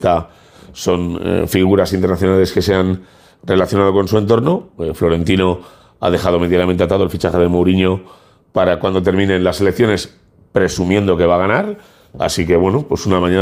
son figuras internacionales que se han relacionado con su entorno. Florentino ha dejado medianamente atado el fichaje de Mourinho para cuando terminen las elecciones, presumiendo que va a ganar. Así que, bueno, pues una mañana